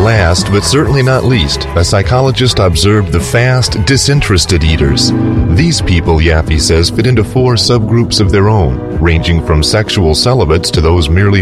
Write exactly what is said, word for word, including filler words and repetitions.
last, but certainly not least, a psychologist observed the fast, disinterested eaters. These people, Yaffe says, fit into four subgroups of their own, ranging from sexual celibates to those merely